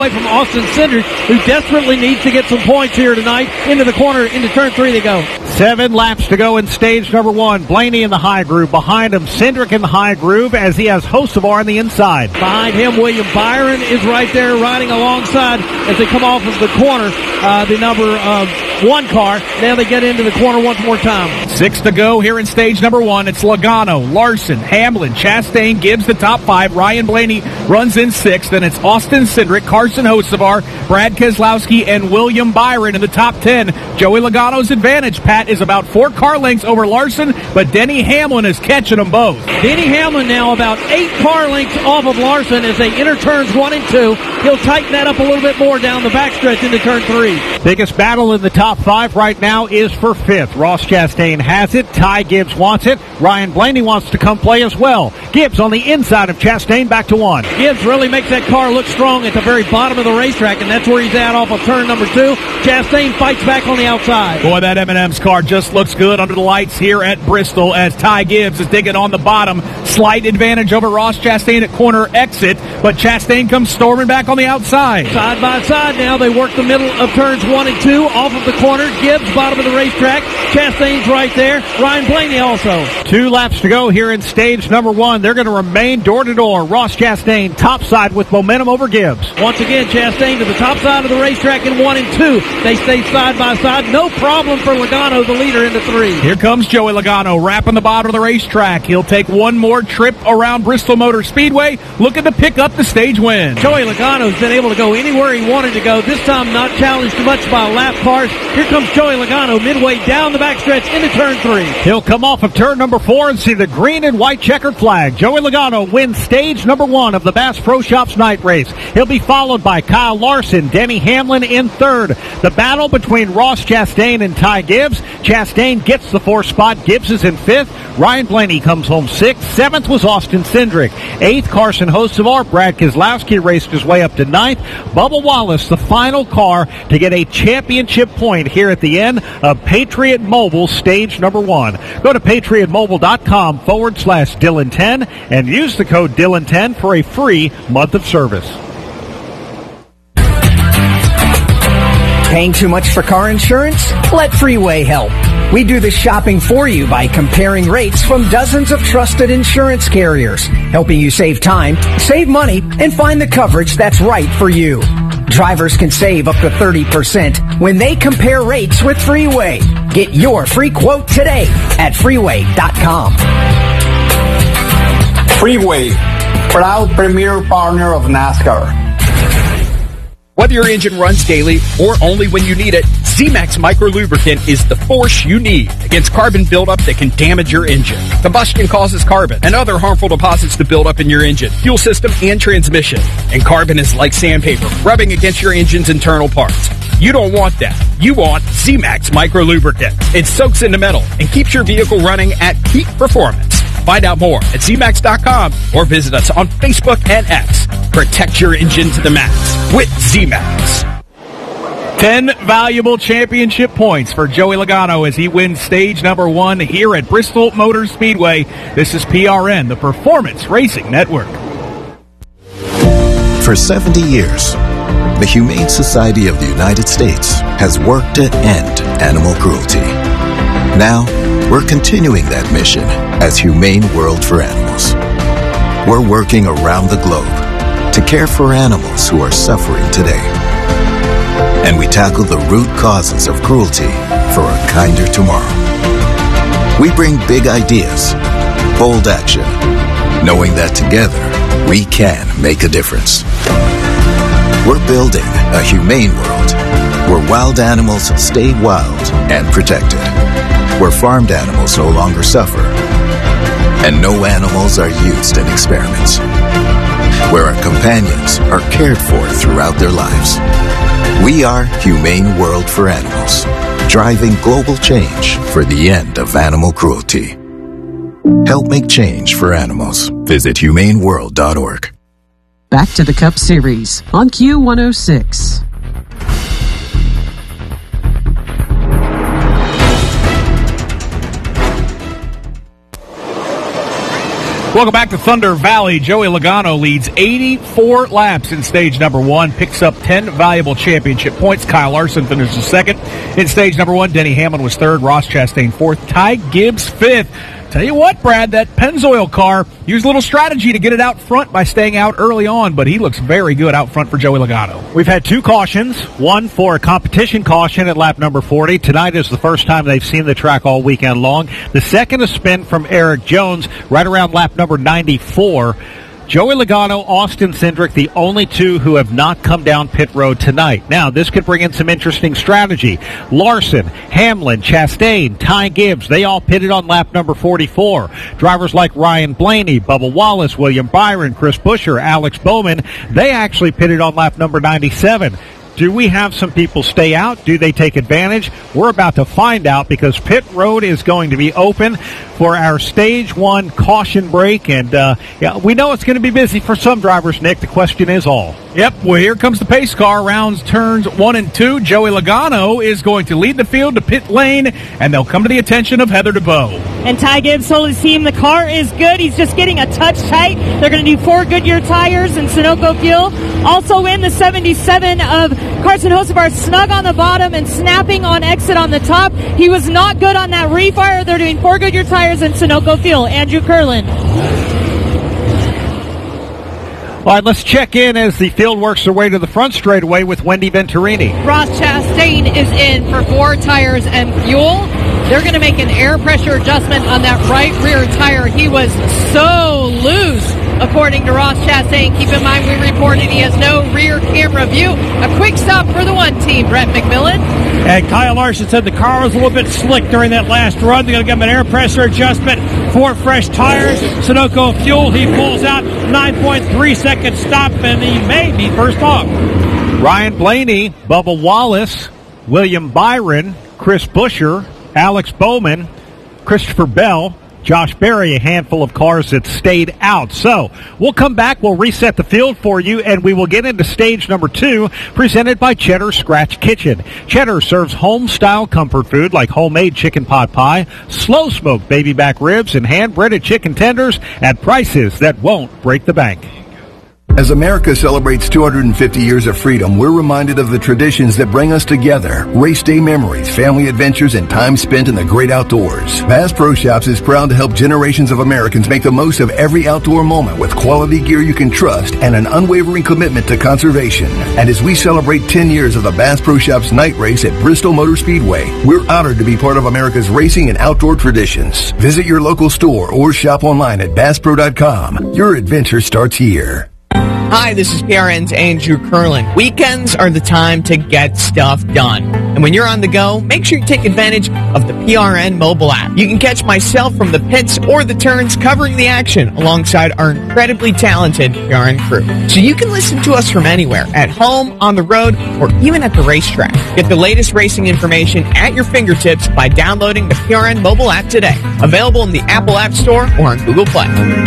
from Austin Cindric, who desperately needs to get some points here tonight. Into the corner, into turn 3 they go. 7 laps to go in stage number 1. Blaney in the high groove. Behind him, Cindric in the high groove as he has Hocevar on the inside. Behind him, William Byron is right there riding alongside as they come off of the corner. The number 1 car. Now they get into the corner once more time. 6 to go here in stage number 1. It's Logano, Larson, Hamlin, Chastain, Gibbs the top 5. Ryan Blaney runs in 6th. Then it's Austin Cindric, Carson Hocevar, Brad Keselowski, and William Byron in the top 10. Joey Logano's advantage, Pat, is about 4 car lengths over Larson, but Denny Hamlin is catching them both. Denny Hamlin now about 8 car lengths off of Larson as they enter turns 1 and 2. He'll tighten that up a little bit more down the backstretch into turn 3. Biggest battle in the top 5 right now is for 5th. Ross Chastain has it. Ty Gibbs wants it. Ryan Blaney wants to come play as well. Gibbs on the inside of Chastain, back to 1. Gibbs really makes that car look strong at the very bottom of the racetrack, and that's where he's at off of turn number 2. Chastain fights back on the outside. Boy, that M&M's car just looks good under the lights here at Bristol as Ty Gibbs is digging on the bottom. Slight advantage over Ross Chastain at corner exit, but Chastain comes storming back on the outside. Side by side now, they work the middle of turns 1 and 2 off of the corner. Gibbs, bottom of the racetrack. Chastain's right there. Ryan Blaney also. 2 laps to go here in stage number 1. They're going to remain door to door. Ross Chastain topside with momentum over Gibbs. Once again, Chastain to the top side of the racetrack in 1 and 2. They stay side by side. No problem for Logano, the leader, into 3. Here comes Joey Logano wrapping the bottom of the racetrack. He'll take one more trip around Bristol Motor Speedway, looking to pick up the stage win. Joey Logano's been able to go anywhere he wanted to go. This time not challenged too much by lap cars. Here comes Joey Logano midway down the backstretch into turn 3. He'll come off of turn number 4 and see the green and white checkered flag. Joey Logano wins stage number 1 of the Bass Pro Shops night race. He'll be followed by Kyle Larson, Denny Hamlin in 3rd. The battle between Ross Chastain and Ty Gibbs. Chastain gets the 4th spot. Gibbs is in 5th. Ryan Blaney comes home 6th. 7th was Austin Cindric. 8th, Carson Hocevar. Brad Keselowski raced his way up to 9th. Bubba Wallace, the final car to get a championship point here at the end of Patriot Mobile stage number 1. Go to patriotmobile.com/Dylan10 and use the code Dylan10 for a free month of service. Paying too much for car insurance? Let Freeway help. We do the shopping for you by comparing rates from dozens of trusted insurance carriers, helping you save time, save money, and find the coverage that's right for you. Drivers can save up to 30% when they compare rates with Freeway. Get your free quote today at freeway.com. Freeway, proud premier partner of NASCAR. Whether your engine runs daily or only when you need it, Z-Max Micro Lubricant is the force you need against carbon buildup that can damage your engine. Combustion causes carbon and other harmful deposits to build up in your engine, fuel system, and transmission. And carbon is like sandpaper, rubbing against your engine's internal parts. You don't want that. You want Z-Max Micro Lubricant. It soaks into metal and keeps your vehicle running at peak performance. Find out more at ZMax.com or visit us on Facebook and X. Protect your engine to the max with Z-Max. 10 valuable championship points for Joey Logano as he wins stage number 1 here at Bristol Motor Speedway. This is PRN, the Performance Racing Network. For 70 years, the Humane Society of the United States has worked to end animal cruelty. Now, we're continuing that mission as Humane World for Animals. We're working around the globe to care for animals who are suffering today. And we tackle the root causes of cruelty for a kinder tomorrow. We bring big ideas, bold action, knowing that together we can make a difference. We're building a humane world where wild animals stay wild and protected, where farmed animals no longer suffer, and no animals are used in experiments, where our companions are cared for throughout their lives. We are Humane World for Animals, driving global change for the end of animal cruelty. Help make change for animals. Visit humaneworld.org. Back to the Cup Series on Q106. Welcome back to Thunder Valley. Joey Logano leads 84 laps in stage number 1, picks up 10 valuable championship points. Kyle Larson finishes second in stage number 1. Denny Hamlin was third. Ross Chastain fourth. Ty Gibbs fifth. Tell you what, Brad, that Pennzoil car used a little strategy to get it out front by staying out early on, but he looks very good out front for Joey Logano. We've had 2 cautions, one for a competition caution at lap number 40. Tonight is the first time they've seen the track all weekend long. The second, a spin from Eric Jones right around lap number 94. Joey Logano, Austin Cindric, the only 2 who have not come down pit road tonight. Now, this could bring in some interesting strategy. Larson, Hamlin, Chastain, Ty Gibbs, they all pitted on lap number 44. Drivers like Ryan Blaney, Bubba Wallace, William Byron, Chris Buescher, Alex Bowman, they actually pitted on lap number 97. Do we have some people stay out? Do they take advantage? We're about to find out because pit road is going to be open for our stage 1 caution break. And we know it's going to be busy for some drivers, Nick. The question is all. Yep, well, here comes the pace car. Rounds turns 1 and 2. Joey Logano is going to lead the field to pit lane, and they'll come to the attention of Heather DeBow. And Ty Gibbs told his team the car is good. He's just getting a touch tight. They're going to do 4 Goodyear tires and Sunoco fuel. Also in the 77 of Carson Hocevar, snug on the bottom and snapping on exit on the top. He was not good on that refire. They're doing 4 Goodyear tires and Sunoco fuel. Andrew Curlin. All right, let's check in as the field works their way to the front straightaway with Wendy Venturini. Ross Chastain is in for 4 tires and fuel. They're going to make an air pressure adjustment on that right rear tire. He was so loose, according to Ross Chastain. Keep in mind, we reported he has no rear camera view. A quick stop for the 1 team, Brett McMillan. And Kyle Larson said the car was a little bit slick during that last run. They're going to give him an air pressure adjustment, 4 fresh tires, Sunoco fuel. He pulls out 9.3 second stop, and he may be first off. Ryan Blaney, Bubba Wallace, William Byron, Chris Buescher, Alex Bowman, Christopher Bell, Josh Berry, a handful of cars that stayed out. So we'll come back, we'll reset the field for you, and we will get into stage number 2, presented by Cheddar Scratch Kitchen. Cheddar serves home-style comfort food like homemade chicken pot pie, slow-smoked baby back ribs, and hand-breaded chicken tenders at prices that won't break the bank. As America celebrates 250 years of freedom, we're reminded of the traditions that bring us together. Race day memories, family adventures, and time spent in the great outdoors. Bass Pro Shops is proud to help generations of Americans make the most of every outdoor moment with quality gear you can trust and an unwavering commitment to conservation. And as we celebrate 10 years of the Bass Pro Shops night race at Bristol Motor Speedway, we're honored to be part of America's racing and outdoor traditions. Visit your local store or shop online at BassPro.com. Your adventure starts here. Hi, this is PRN's Andrew Curlin. Weekends are the time to get stuff done. And when you're on the go, make sure you take advantage of the PRN mobile app. You can catch myself from the pits or the turns covering the action alongside our incredibly talented PRN crew. So you can listen to us from anywhere, at home, on the road, or even at the racetrack. Get the latest racing information at your fingertips by downloading the PRN mobile app today. Available in the Apple App Store or on Google Play.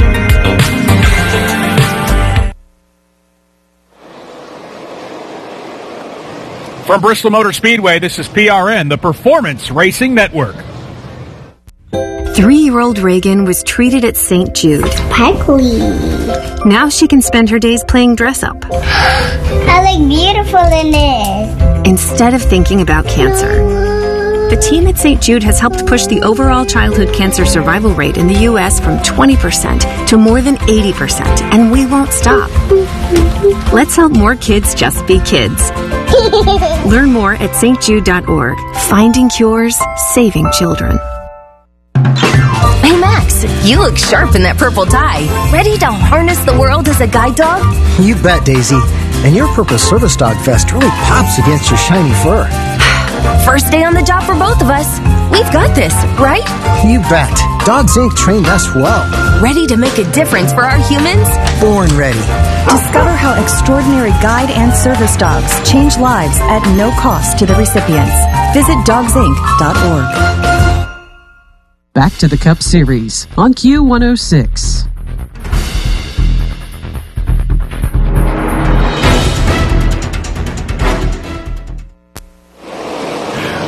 From Bristol Motor Speedway, this is PRN, the Performance Racing Network. 3-year-old Reagan was treated at St. Jude. Pugly. Now she can spend her days playing dress-up. I look beautiful in this. Instead of thinking about cancer. The team at St. Jude has helped push the overall childhood cancer survival rate in the U.S. from 20% to more than 80%, and we won't stop. Let's help more kids just be kids. Learn more at stjude.org. Finding cures, saving children. Hey Max, you look sharp in that purple tie. Ready to harness the world as a guide dog? You bet, Daisy. And your purple service dog vest really pops against your shiny fur. First day on the job for both of us. We've got this, right? You bet. Dogs Inc. trained us well. Ready to make a difference for our humans? Born ready. Discover how extraordinary guide and service dogs change lives at no cost to the recipients. Visit dogsinc.org. Back to the Cup Series on Q106.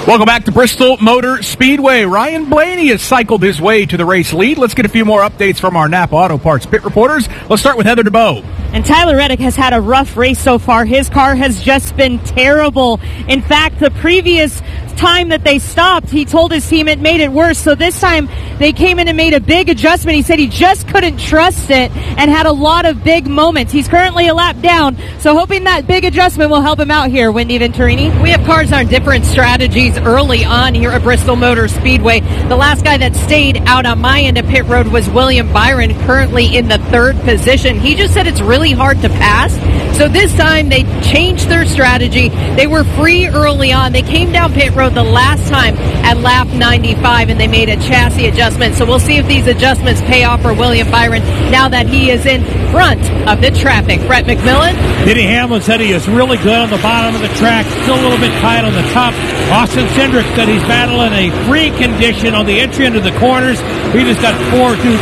Welcome back to Bristol Motor Speedway. Ryan Blaney has cycled his way to the race lead. Let's get a few more updates from our Napa Auto Parts pit reporters. Let's start with Heather DeBow. And Tyler Reddick has had a rough race so far. His car has just been terrible. In fact, the previous time that they stopped, he told his team it made it worse. So this time they came in and made a big adjustment. He said he just couldn't trust it and had a lot of big moments. He's currently a lap down, so hoping that big adjustment will help him out here. Wendy Venturini. We have cars on different strategies early on here at Bristol Motor Speedway. The last guy that stayed out on my end of pit road was William Byron, currently in the third position. He just said it's really hard to pass. So this time they changed their strategy. They were free early on. They came down pit road the last time at lap 95 and they made a chassis adjustment. So we'll see if these adjustments pay off for William Byron now that he is in front of the traffic. Brett McMillan. Denny Hamlin said he is really good on the bottom of the track, still a little bit tight on the top. Austin Cindric said he's battling a free condition on the entry into the corners. He just got four new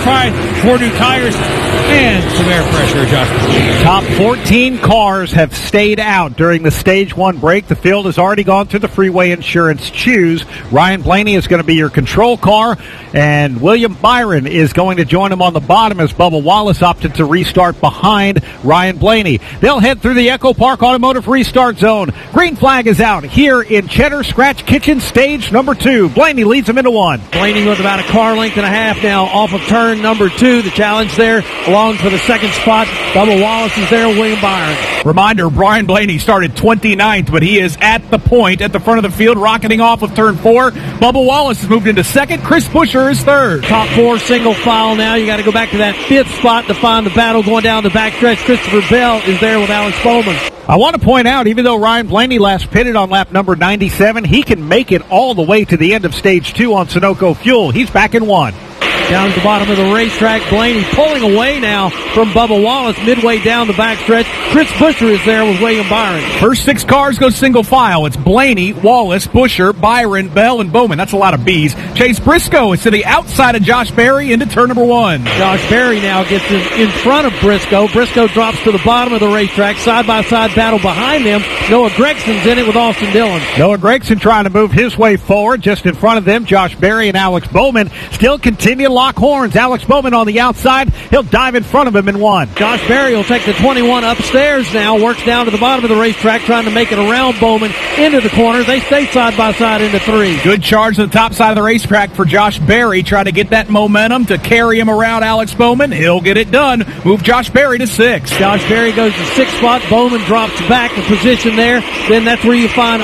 tires and some air pressure adjustments. Top 14 cars have stayed out during the Stage 1 break. The field has already gone through the Freeway Insurance Choose. Ryan Blaney is going to be your control car, and William Byron is going to join him on the bottom as Bubba Wallace opted to restart behind Ryan Blaney. They'll head through the Echo Park Automotive Restart Zone. Green flag is out here in Cheddar Scratch Kitchen, stage number 2. Blaney leads him into 1. Blaney with about a car length and a half now off of turn number 2. The challenge there along for the second spot. Bubba Wallace is there, William Byron. Reminder, Brian Blaney started 29th, but he is at the point at the front of the field, rocketing off of turn 4. Bubba Wallace has moved into second. Chris Buescher is third. Top 4 single file now. You got to go back to that 5th spot to find the battle going down the backstretch. Christopher Bell is there with Alex Bowman. I want to point out, even though Ryan Blaney last pitted on lap number 97, he can make it all the way to the end of stage 2 on Sunoco Fuel. He's back in 1. Down at the bottom of the racetrack, Blaney pulling away now from Bubba Wallace midway down the backstretch. Chris Buescher is there with William Byron. First 6 cars go single file. It's Blaney, Wallace, Buescher, Byron, Bell, and Bowman. That's a lot of Bs. Chase Briscoe is to the outside of Josh Berry into turn number 1. Josh Berry now gets in front of Briscoe. Briscoe drops to the bottom of the racetrack. Side-by-side battle behind them. Noah Gregson's in it with Austin Dillon. Noah Gregson trying to move his way forward. Just in front of them, Josh Berry and Alex Bowman still continue to lock horns. Alex Bowman on the outside. He'll dive in front of him in 1. Josh Berry will take the 21 upstairs now. Works down to the bottom of the racetrack trying to make it around Bowman into the corners. They stay side by side into 3. Good charge to the top side of the racetrack for Josh Berry. Trying to get that momentum to carry him around Alex Bowman. He'll get it done. Move Josh Berry to 6. Josh Berry goes to 6th spot. Bowman drops back the position there. Then that's where you find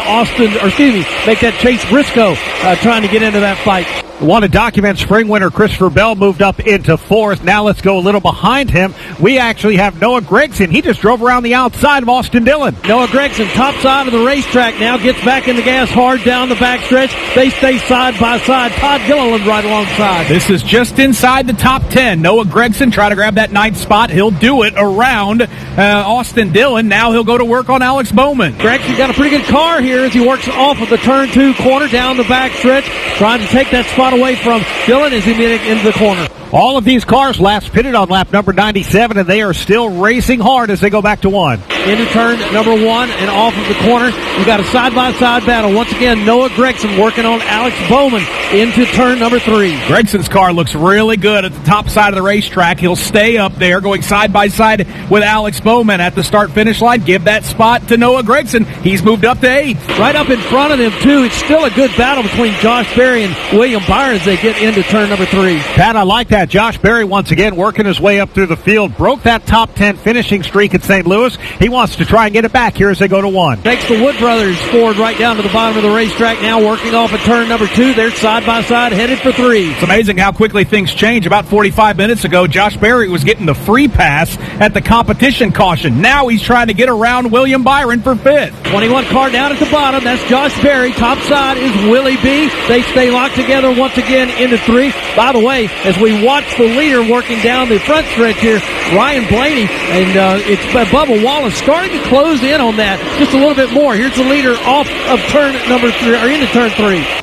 make that Chase Briscoe trying to get into that fight. Want to document spring winner Christopher Bell moved up into 4th. Now let's go a little behind him. We actually have Noah Gregson. He just drove around the outside of Austin Dillon. Noah Gregson, top side of the racetrack now, gets back in the gas hard down the backstretch. They stay side by side. Todd Gilliland right alongside. This is just inside the top 10. Noah Gregson trying to grab that 9th spot. He'll do it around Austin Dillon. Now he'll go to work on Alex Bowman. Gregson got a pretty good car here as he works off of the turn 2 corner down the backstretch, trying to take that spot away from Dillon as he made it into the corner. All of these cars last pitted on lap number 97, and they are still racing hard as they go back to 1. Into turn number 1 and off of the corner. We've got a side-by-side battle. Once again, Noah Gregson working on Alex Bowman into turn number 3. Gregson's car looks really good at the top side of the racetrack. He'll stay up there going side-by-side with Alex Bowman at the start-finish line. Give that spot to Noah Gregson. He's moved up to 8th. Right up in front of them, too. It's still a good battle between Josh Berry and William Byron as they get into turn number 3. Pat, I like that. Josh Berry once again working his way up through the field. Broke that top 10 finishing streak at St. Louis. He wants to try and get it back here as they go to 1. Takes the Wood Brothers forward right down to the bottom of the racetrack now, working off at turn number 2. They're side by side headed for 3. It's amazing how quickly things change. About 45 minutes ago, Josh Berry was getting the free pass at the competition caution. Now he's trying to get around William Byron for 5th. 21 car down at the bottom. That's Josh Berry. Top side is Willie B. They stay locked together once again into 3. By the way, as we watch the leader working down the front stretch here, Ryan Blaney, and it's Bubba Wallace starting to close in on that just a little bit more. Here's the leader off of turn number 3, or into turn 3.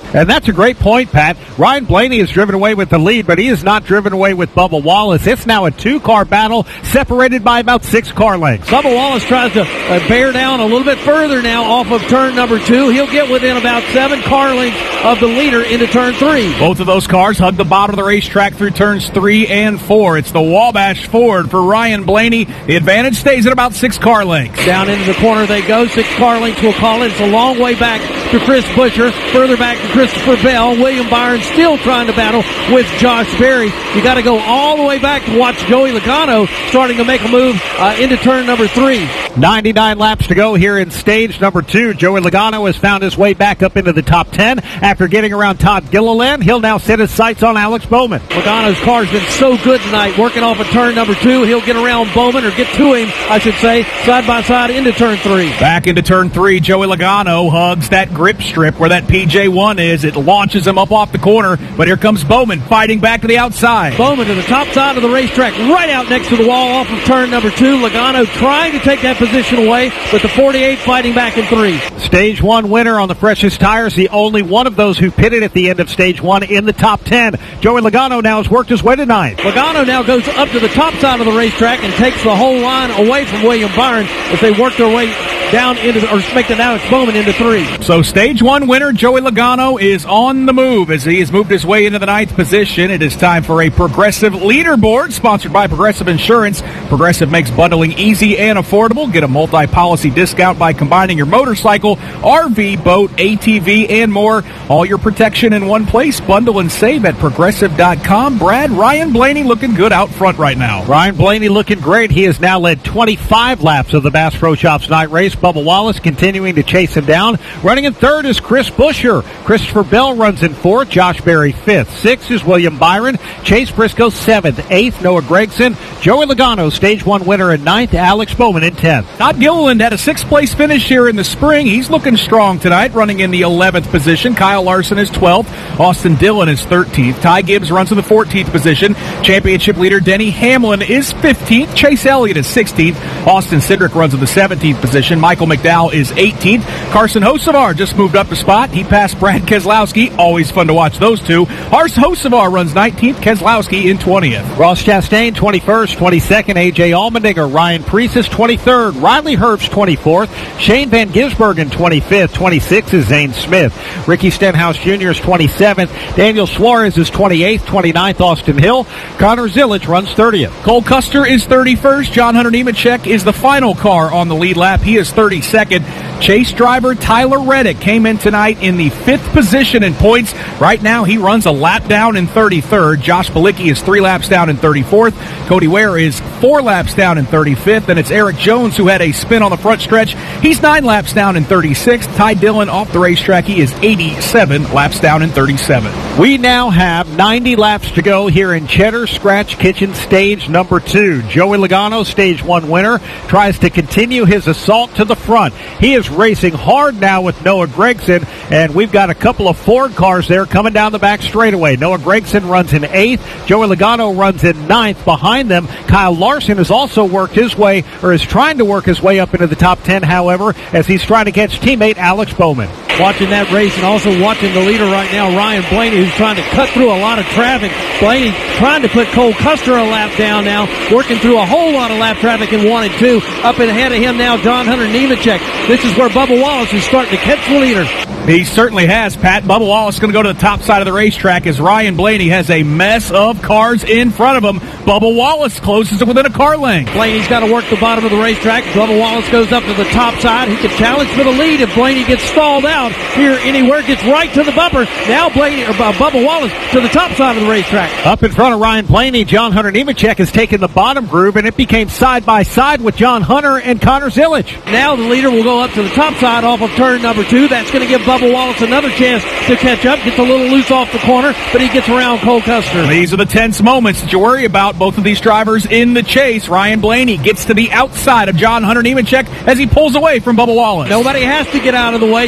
And that's a great point, Pat. Ryan Blaney has driven away with the lead, but he has not driven away with Bubba Wallace. It's now a 2-car battle separated by about 6 car lengths. Bubba Wallace tries to bear down a little bit further now off of turn number 2. He'll get within about 7 car lengths of the leader into turn 3. Both of those cars hug the bottom of the racetrack through turns 3 and 4. It's the Wabash Ford for Ryan Blaney. The advantage stays at about 6 car lengths. Down into the corner they go. 6 car lengths will call it. It's a long way back to Chris Buescher. Further back to Christopher Bell. William Byron still trying to battle with Josh Berry. You got to go all the way back to watch Joey Logano starting to make a move into turn number 3. 99 laps to go here in stage number 2. Joey Logano has found his way back up into the top 10 after getting around Todd Gilliland. He'll now set his sights on Alex Bowman. Logano's car's been so good tonight, working off of turn number 2. He'll get around Bowman, or get to him, I should say, side by side into turn 3. Back into turn 3, Joey Logano hugs that grip strip where that PJ1 is. It launches him up off the corner, but here comes Bowman fighting back to the outside. Bowman to the top side of the racetrack, right out next to the wall off of turn number 2. Logano trying to take that position away, but the 48 fighting back in 3. Stage 1 winner on the freshest tires, the only one of those who pitted at the end of stage 1 in the top 10. Joey Logano now has worked his way to 9th. Logano now goes up to the top side of the racetrack and takes the whole line away from William Byron as they work their way down into, or make the Alex Bowman into 3. So stage 1 winner Joey Logano is on the move as he has moved his way into the 9th position. It is time for a Progressive leaderboard sponsored by Progressive Insurance. Progressive makes bundling easy and affordable. Get a multi-policy discount by combining your motorcycle, RV, boat, ATV, and more. All your protection in one place. Bundle and save at Progressive.com. Brad, Ryan Blaney looking good out front right now. Ryan Blaney looking great. He has now led 25 laps of the Bass Pro Shops night race. Bubba Wallace continuing to chase him down. Running in 3rd is Chris Buescher. Christopher Bell runs in 4th. Josh Berry 5th. 6th is William Byron. Chase Briscoe 7th. 8th, Noah Gragson. Joey Logano, stage 1 winner in 9th. Alex Bowman in 10th. Todd Gilliland had a 6th place finish here in the spring. He's looking strong tonight, running in the 11th position. Kyle Larson is 12th. Austin Dillon is 13th. Ty Gibbs runs in the 14th position. Championship leader Denny Hamlin is 15th. Chase Elliott is 16th. Austin Cindric runs in the 17th position. Michael McDowell is 18th. Carson Hocevar just moved up a spot. He passed Brad Keselowski. Always fun to watch those two. Hocevar runs 19th. Keselowski in 20th. Ross Chastain 21st. 22nd, A.J. Allmendinger. Ryan Preece is 23rd. Riley Herbst 24th. Shane Van Gisbergen 25th. 26th is Zane Smith. Ricky Stenhouse Jr. is 27th. Daniel Suarez is 28th. 29th, Austin Hill. Connor Zillage runs 30th. Cole Custer is 31st. John Hunter Nemechek is the final car on the lead lap. He is 32nd. Chase driver Tyler Reddick came in tonight in the 5th position in points. Right now he runs a lap down in 33rd. Josh Bilicki is 3 laps down in 34th. Cody Ware is 4 laps down in 35th. And it's Eric Jones who had a spin on the front stretch. He's 9 laps down in 36th. Ty Dillon off the racetrack. He is 87 laps down in 37. We now have 90 laps to go here in Cheddar Scratch Kitchen stage number 2. Joey Logano, stage 1 winner, tries to continue his assault to the front. He is racing hard now with Noah Gragson, and we've got a couple of Ford cars there coming down the back straightaway. Noah Gragson runs in 8th. Joey Logano runs in 9th. Behind them, Kyle Larson has also worked his way, or is trying to work his way up into the top 10, however, as he's trying to catch teammate Alex Bowman. Watching that race and also watching the leader right now, Ryan Blaney, who's trying to cut through a lot of traffic. Blaney trying to put Cole Custer a lap down now, working through a whole lot of lap traffic in 1 and 2. Up ahead of him now, John Hunter Nemechek. This is where Bubba Wallace is starting to catch the leader. He certainly has, Pat. Bubba Wallace is going to go to the top side of the racetrack as Ryan Blaney has a mess of cars in front of him. Bubba Wallace closes it within a car length. Blaney's got to work the bottom of the racetrack. Bubba Wallace goes up to the top side. He can challenge for the lead if Blaney gets stalled out here anywhere. Gets right to the bumper. Now Bubba Wallace to the top side of the racetrack. Up in front of Ryan Blaney, John Hunter Nemechek has taken the bottom groove, and it became side by side with John Hunter and Connor Zillage. Now the leader will go up to the top side off of turn number 2. That's going to give Bubba Wallace another chance to catch up. Gets a little loose off the corner, but he gets around Cole Custer. These are the tense moments that you worry about. Both of these drivers in the chase. Ryan Blaney gets to the outside of John Hunter Nemechek as he pulls away from Bubba Wallace. Nobody has to get out of the way. You got to drive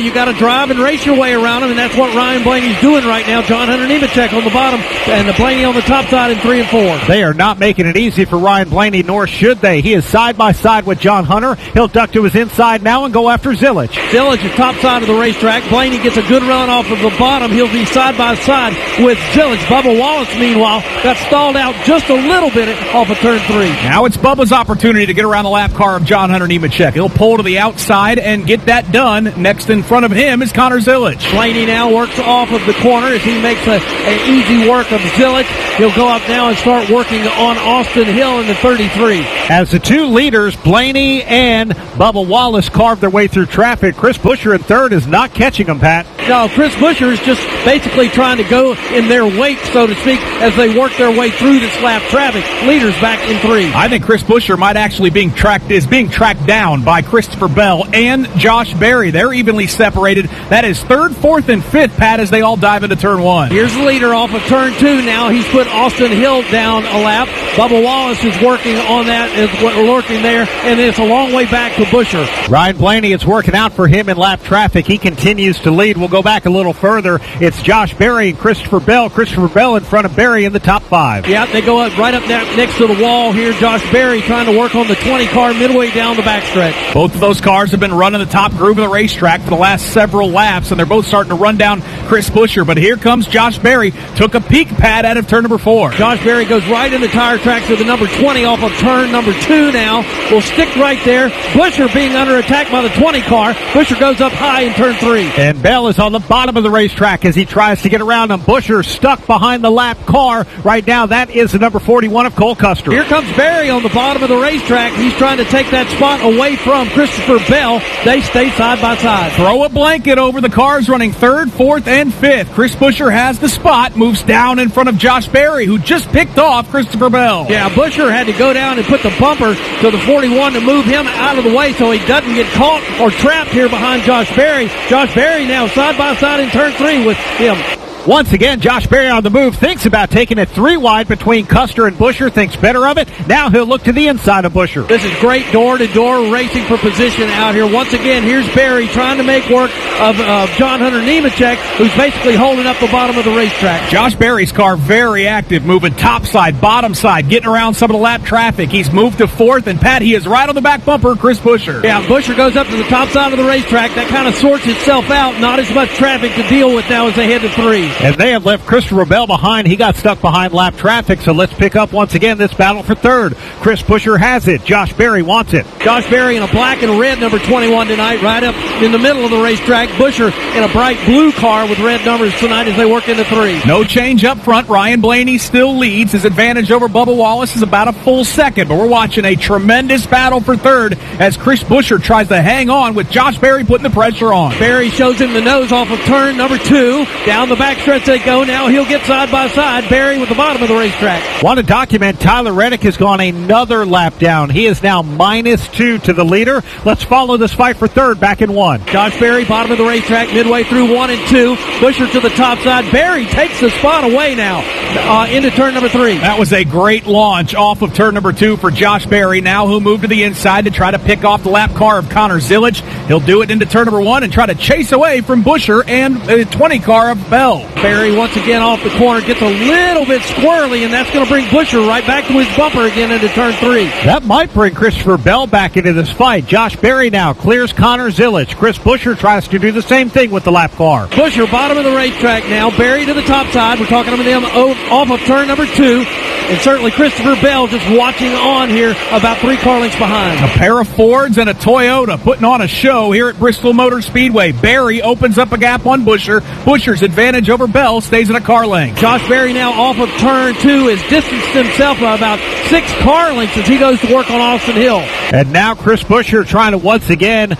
drive and race your way around him, and that's what Ryan Blaney's doing right now. John Hunter Nemechek on the bottom, and the Blaney on the top side in 3 and 4. They are not making it easy for Ryan Blaney, nor should they. He is side by side with John Hunter. He'll duck to his inside now and go after Zilich. Zilich is top side of the racetrack. Blaney gets a good run off of the bottom. He'll be side by side with Zilich. Bubba Wallace, meanwhile, got stalled out just a little bit off of turn 3. Now it's Bubba's opportunity to get around the lap car of John Hunter Nemechek. He'll pull to the outside and get that done. Next in front of him is Connor Zilich. Blaney now works off of the corner as he makes an easy work of Zilich. He'll go up now and start working on Austin Hill in the 33. As the two leaders, Blaney and Bubba Wallace, carve their way through traffic, Chris Buescher in third is not catching them, Pat. No, Chris Buescher is just basically trying to go in their wake, so to speak, as they work their way through this lap traffic. Leaders back in 3. I think Chris Buescher might actually being tracked down by Christopher Bell and Josh Berry. They're evenly separated. That is third, fourth, and fifth, Pat, as they all dive into turn 1. Here's the leader off of turn 2 now. He's put Austin Hill down a lap. Bubba Wallace is working on that, is lurking there, and it's a long way back to Buescher. Ryan Blaney, it's working out for him in lap traffic. He continues to lead. We'll go back a little further. It's Josh Berry and Christopher Bell. Christopher Bell in front of Berry in the top 5. Yeah, they go up right up next to the wall here. Josh Berry trying to work on the 20 car midway down the backstretch. Both of those cars have been running the top groove of the racetrack for the last several laps, and they're both starting to run down Chris Buescher. But here comes Josh Berry. Took a peek, Pat, out of turn number 4. Josh Berry goes right in the tire tracks of the number 20 off of turn number 2 now. Will stick right there. Buescher being under attack by the 20 car. Buescher goes up high in turn 3. And Bell is on the bottom of the racetrack as he tries to get around him. Buescher stuck behind the lap car. Right now, that is the number 41 of Cole Custer. Here comes Berry on the bottom of the racetrack. He's trying to take that spot away from Christopher Bell. They stay side by side. Throw a blanket over the cars running third, fourth, and fifth. Chris Buescher has the spot, moves down in front of Josh Berry, who just picked off Christopher Bell. Yeah, Buescher had to go down and put the bumper to the 41 to move him out of the way so he doesn't get caught or trapped here behind Josh Berry. Josh Berry now side by side in turn 3 with him. Once again, Josh Berry on the move, thinks about taking it 3 wide between Custer and Buescher, thinks better of it. Now he'll look to the inside of Buescher. This is great door-to-door racing for position out here. Once again, here's Berry trying to make work of John Hunter Nemechek, who's basically holding up the bottom of the racetrack. Josh Berry's car very active, moving top side, bottom side, getting around some of the lap traffic. He's moved to fourth, and Pat, he is right on the back bumper, Chris Buescher. Yeah, Buescher goes up to the top side of the racetrack. That kind of sorts itself out. Not as much traffic to deal with now as they head to 3. And they have left Christopher Bell behind. He got stuck behind lap traffic, so let's pick up once again this battle for third. Chris Buescher has it. Josh Berry wants it. Josh Berry in a black and red number 21 tonight, right up in the middle of the racetrack. Buescher in a bright blue car with red numbers tonight as they work into 3. No change up front. Ryan Blaney still leads. His advantage over Bubba Wallace is about a full second, but we're watching a tremendous battle for third as Chris Buescher tries to hang on with Josh Berry putting the pressure on. Berry shows him the nose off of turn number 2. Down the backstretch they go. Now he'll get side by side. Berry with the bottom of the racetrack. Want to document Tyler Reddick has gone another lap down. He is now -2 to the leader. Let's follow this fight for third back in 1. Josh Berry, bottom of the racetrack, midway through 1 and 2. Buescher to the top side. Berry takes the spot away now into turn number 3. That was a great launch off of turn number 2 for Josh Berry. Now he'll move to the inside to try to pick off the lap car of Connor Zilich. He'll do it into turn number 1 and try to chase away from Buescher and the 20 car of Bell. Berry once again off the corner, gets a little bit squirrely, and that's going to bring Buescher right back to his bumper again into turn 3. That might bring Christopher Bell back into this fight. Josh Berry now clears Connor Zilich. Chris Buescher tries to do the same thing with the lap car. Buescher, bottom of the racetrack now. Berry to the top side. We're talking about them off of turn number 2. And certainly Christopher Bell just watching on here about 3 car lengths behind. A pair of Fords and a Toyota putting on a show here at Bristol Motor Speedway. Berry opens up a gap on Buescher. Buescher's advantage over Bell stays in a car length. Josh Berry now off of turn 2 has distanced himself by about 6 car lengths as he goes to work on Austin Hill. And now Chris Buescher trying to once again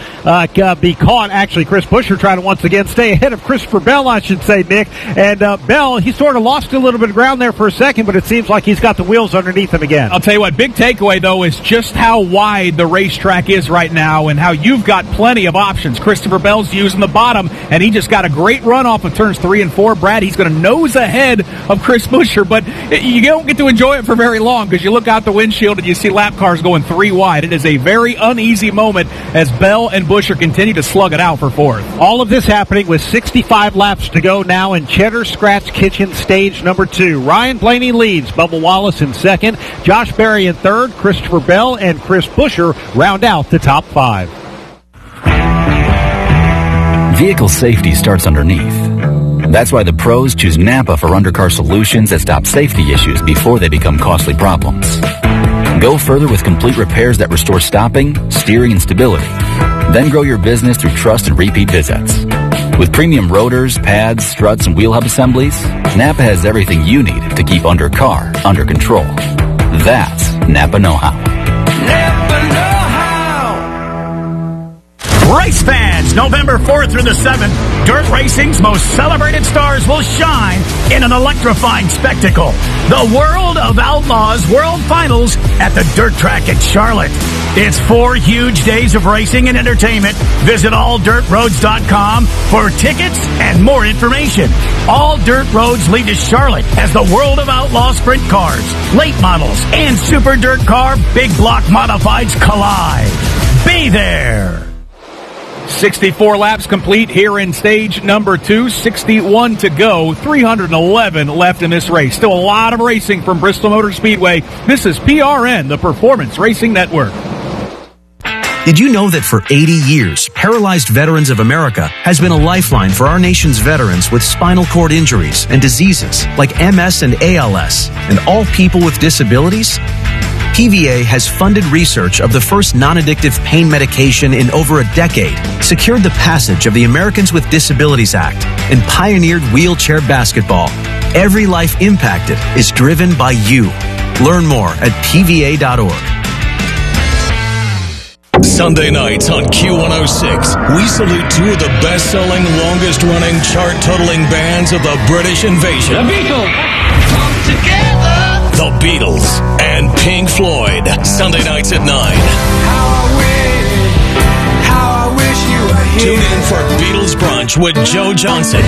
be caught. Actually, Chris Buescher trying to once again stay ahead of Christopher Bell, I should say, Nick. And Bell, he sort of lost a little bit of ground there for a second, but it seems like he's he's got the wheels underneath him again. I'll tell you what, big takeaway, though, is just how wide the racetrack is right now and how you've got plenty of options. Christopher Bell's using the bottom, and he just got a great run off of turns 3 and 4. Brad, he's going to nose ahead of Chris Buescher, but you don't get to enjoy it for very long because you look out the windshield and you see lap cars going 3 wide. It is a very uneasy moment as Bell and Buescher continue to slug it out for 4th. All of this happening with 65 laps to go now in Cheddar Scratch Kitchen stage number 2. Ryan Blaney leads, Bubba Wallace in second, Josh Berry in third, Christopher Bell and Chris Buescher round out the top 5. Vehicle safety starts underneath. That's why the pros choose Napa for undercar solutions that stop safety issues before they become costly problems. Go further with complete repairs that restore stopping, steering, and stability. Then grow your business through trust and repeat visits. With premium rotors, pads, struts, and wheel hub assemblies, Napa has everything you need to keep undercar under control. That's Napa know-how. Race fans, November 4th through the 7th, dirt racing's most celebrated stars will shine in an electrifying spectacle. The World of Outlaws World Finals at the Dirt Track at Charlotte. It's 4 huge days of racing and entertainment. Visit alldirtroads.com for tickets and more information. All dirt roads lead to Charlotte as the World of Outlaws sprint cars, late models, and super dirt car big block modifieds collide. Be there. 64 laps complete here in stage number 2, 61 to go, 311 left in this race. Still a lot of racing from Bristol Motor Speedway. This is PRN, the Performance Racing Network. Did you know that for 80 years, Paralyzed Veterans of America has been a lifeline for our nation's veterans with spinal cord injuries and diseases like MS and ALS, and all people with disabilities? PVA has funded research of the first non-addictive pain medication in over a decade, secured the passage of the Americans with Disabilities Act, and pioneered wheelchair basketball. Every life impacted is driven by you. Learn more at PVA.org. Sunday nights on Q106, we salute 2 of the best-selling, longest-running, chart-totaling bands of the British invasion. The Beatles! Come together! The Beatles and Pink Floyd. Sunday nights at 9. How I wish you were here. Tune in for Beatles Brunch with Joe Johnson.